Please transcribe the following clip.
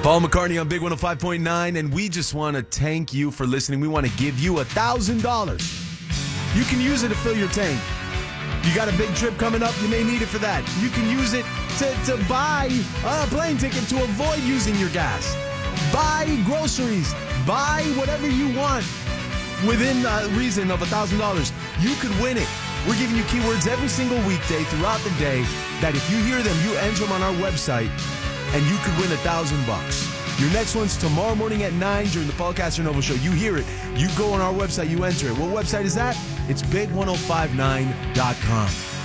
Paul McCartney on Big 105.9, and we just want to thank you for listening. We want to give you $1,000. You can use it to fill your tank. You got a big trip coming up, you may need it for that. You can use it to buy a plane ticket to avoid using your gas. Buy groceries. Buy whatever you want within reason of $1,000. You could win it. We're giving you keywords every single weekday throughout the day that if you hear them, you enter them on our website, and you could win $1,000. Your next one's tomorrow morning at 9 during the Paul Castronova Show. You hear it. You go on our website. You enter it. What website is that? It's big1059.com.